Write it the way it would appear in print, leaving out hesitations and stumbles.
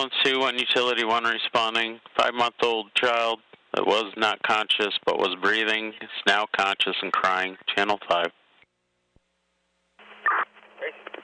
911-2, on Utility 1 responding. 5-month-old child that was not conscious but was breathing is now conscious and crying. Channel 5.